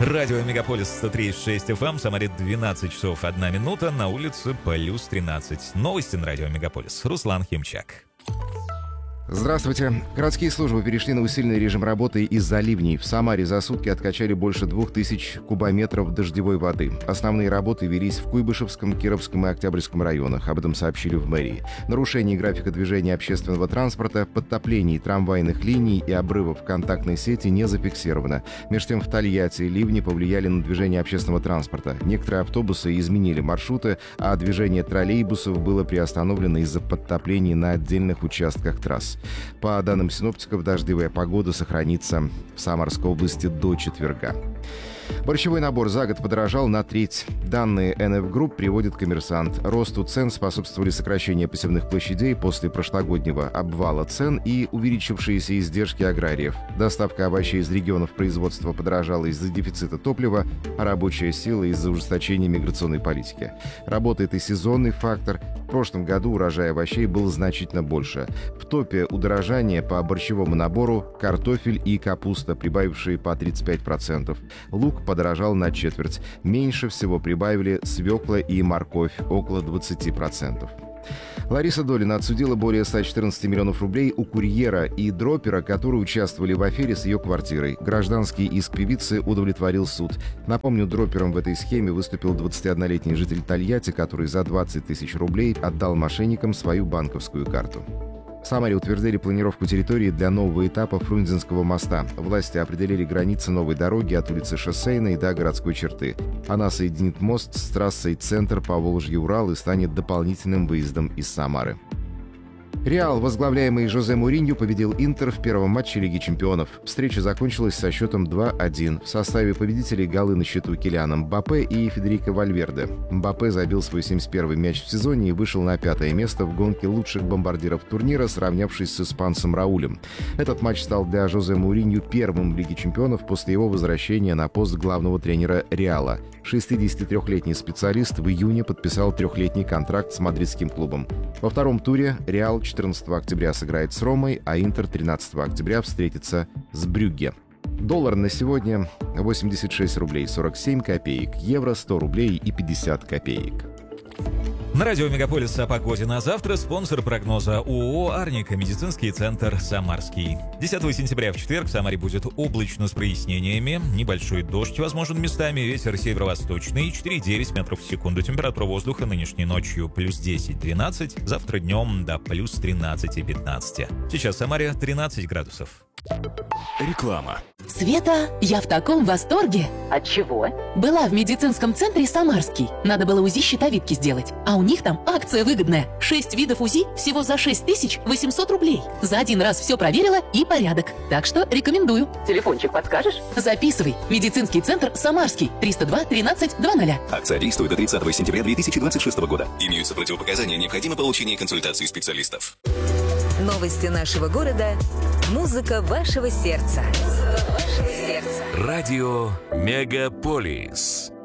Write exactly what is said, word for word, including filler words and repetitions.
Радио Мегаполис сто три и шесть эф эм, в Самаре двенадцать часов одна минута, на улице плюс тринадцать. Новости на Радио Мегаполис. Руслан Химчак. Здравствуйте. Городские службы перешли на усиленный режим работы из-за ливней. В Самаре за сутки откачали больше двух тысяч кубометров дождевой воды. Основные работы велись в Куйбышевском, Кировском и Октябрьском районах. Об этом сообщили в мэрии. Нарушение графика движения общественного транспорта, подтоплений трамвайных линий и обрывов контактной сети не зафиксировано. Между тем, в Тольятти ливни повлияли на движение общественного транспорта. Некоторые автобусы изменили маршруты, а движение троллейбусов было приостановлено из-за подтоплений на отдельных участках трасс. По данным синоптиков, дождевая погода сохранится в Самарской области до четверга. Борщевой набор за год подорожал на треть. Данные эн эф Group приводит «Коммерсант». Росту цен способствовали сокращение посевных площадей после прошлогоднего обвала цен и увеличившиеся издержки аграриев. Доставка овощей из регионов производства подорожала из-за дефицита топлива, а рабочая сила из-за ужесточения миграционной политики. Работает и сезонный фактор. В прошлом году урожай овощей был значительно больше. В топе удорожания по борщевому набору картофель и капуста, прибавившие по тридцать пять процентов. Лук подорожал на четверть. Меньше всего прибавили свекла и морковь, около двадцать процентов. Лариса Долина отсудила более ста четырнадцати миллионов рублей у курьера и дропера, которые участвовали в афере с ее квартирой. Гражданский иск певицы удовлетворил суд. Напомню, дропером в этой схеме выступил двадцатиоднолетний житель Тольятти, который за двадцать тысяч рублей отдал мошенникам свою банковскую карту. В Самаре утвердили планировку территории для нового этапа Фрунзенского моста. Власти определили границы новой дороги от улицы Шоссейной до городской черты. Она соединит мост с трассой «Центр» Поволжье-Урал и станет дополнительным выездом из Самары. Реал, возглавляемый Жозе Муриньо, победил Интер в первом матче Лиги чемпионов. Встреча закончилась со счетом два один. В составе победителей голы на счету Килиана Мбаппе и Федерико Вальверде. Мбаппе забил свой семьдесят первый мяч в сезоне и вышел на пятое место в гонке лучших бомбардиров турнира, сравнявшись с испанцем Раулем. Этот матч стал для Жозе Муриньо первым в Лиге чемпионов после его возвращения на пост главного тренера Реала. шестидесятитрёхлетний специалист в июне подписал трехлетний контракт с мадридским клубом. Во втором туре Реал четырнадцатого октября сыграет с Ромой, а Интер тринадцатого октября встретится с Брюгге. Доллар на сегодня восемьдесят шесть рублей сорок семь копеек, евро сто рублей и пятьдесят копеек. На радио Мегаполис о погоде на завтра спонсор прогноза ООО «Арника», медицинский центр «Самарский». десятого сентября в четверг в Самаре будет облачно с прояснениями, небольшой дождь возможен местами, ветер северо-восточный, четыре и девять метров в секунду. Температура воздуха нынешней ночью плюс десять-двенадцать, завтра днем до плюс тринадцать-пятнадцать. Сейчас в Самаре тринадцать градусов. Реклама. Света, я в таком восторге. От чего? Была в медицинском центре «Самарский». Надо было УЗИ щитовидки сделать. А у них там акция выгодная. Шесть видов УЗИ всего за шесть тысяч восемьсот рублей. За один раз все проверила и порядок. Так что рекомендую. Телефончик подскажешь? Записывай. Медицинский центр «Самарский». триста два тринадцать двадцать. Акция действует до тридцатого сентября две тысячи двадцать шестого года. Имеются противопоказания, необходимо получение консультации специалистов. Новости нашего города. Музыка вашего сердца. Музыка вашего сердца. Радио Мегаполис.